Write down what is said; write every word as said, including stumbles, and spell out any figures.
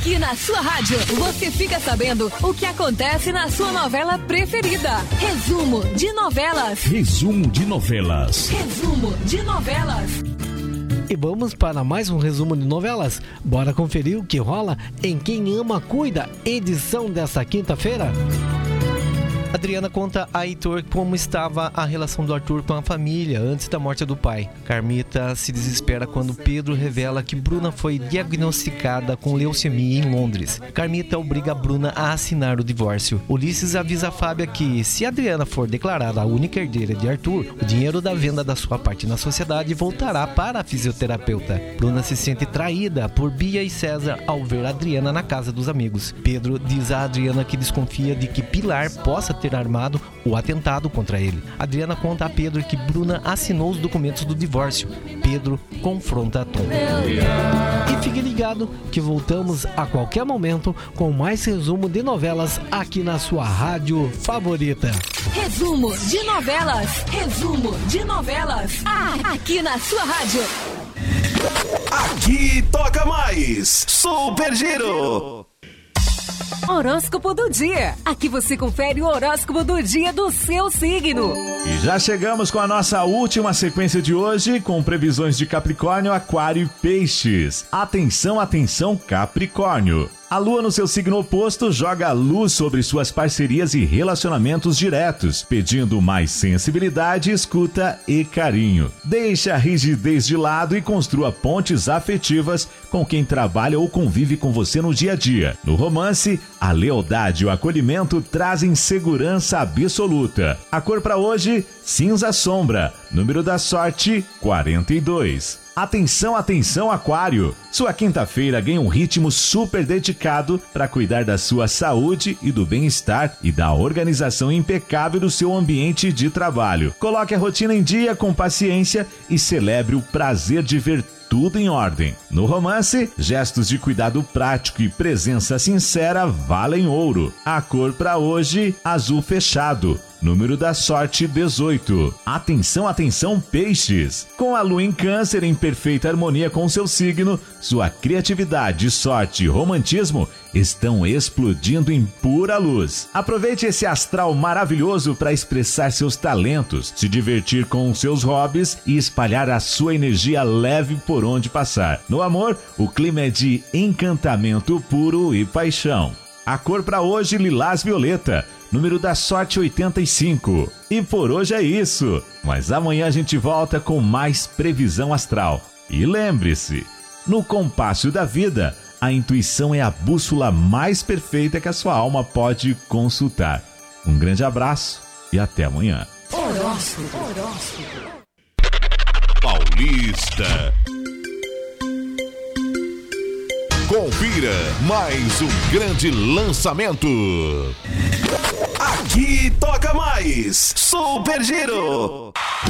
Aqui na sua rádio, você fica sabendo o que acontece na sua novela preferida. Resumo de novelas. Resumo de novelas. Resumo de novelas. E vamos para mais um resumo de novelas. Bora conferir o que rola em Quem Ama Cuida, edição desta quinta-feira. Adriana conta a Heitor como estava a relação do Arthur com a família antes da morte do pai. Carmita se desespera quando Pedro revela que Bruna foi diagnosticada com leucemia em Londres. Carmita obriga a Bruna a assinar o divórcio. Ulisses avisa a Fábia que, se Adriana for declarada a única herdeira de Arthur, o dinheiro da venda da sua parte na sociedade voltará para a fisioterapeuta. Bruna se sente traída por Bia e César ao ver Adriana na casa dos amigos. Pedro diz a Adriana que desconfia de que Pilar possa ter armado o atentado contra ele. Adriana conta a Pedro que Bruna assinou os documentos do divórcio. Pedro confronta Tom. E fique ligado que voltamos a qualquer momento com mais resumo de novelas aqui na sua rádio favorita. Resumo de novelas. Resumo de novelas. Ah, aqui na sua rádio. Aqui toca mais Super Giro. Horóscopo do dia. Aqui você confere o horóscopo do dia do seu signo. E já chegamos com a nossa última sequência de hoje, com previsões de Capricórnio, Aquário e Peixes. Atenção, atenção, Capricórnio. A lua no seu signo oposto joga luz sobre suas parcerias e relacionamentos diretos, pedindo mais sensibilidade, escuta e carinho. Deixe a rigidez de lado e construa pontes afetivas com quem trabalha ou convive com você no dia a dia. No romance, a lealdade e o acolhimento trazem segurança absoluta. A cor para hoje, cinza sombra. Número da sorte, quarenta e dois. Atenção, atenção, Aquário! Sua quinta-feira ganha um ritmo super dedicado para cuidar da sua saúde e do bem-estar e da organização impecável do seu ambiente de trabalho. Coloque a rotina em dia com paciência e celebre o prazer de ver tudo em ordem. No romance, gestos de cuidado prático e presença sincera valem ouro. A cor para hoje, azul fechado. Número da sorte, dezoito. Atenção, atenção, Peixes! Com a lua em Câncer em perfeita harmonia com seu signo, sua criatividade, sorte e romantismo estão explodindo em pura luz. Aproveite esse astral maravilhoso para expressar seus talentos, se divertir com seus hobbies e espalhar a sua energia leve por onde passar. No amor, o clima é de encantamento puro e paixão. A cor para hoje, lilás violeta. Número da sorte, oitenta e cinco. E por hoje é isso. Mas amanhã a gente volta com mais previsão astral. E lembre-se, no compasso da vida, a intuição é a bússola mais perfeita que a sua alma pode consultar. Um grande abraço e até amanhã. Horóscopo. Horóscopo. Paulista. Confira mais um grande lançamento. Aqui toca mais Super Giro.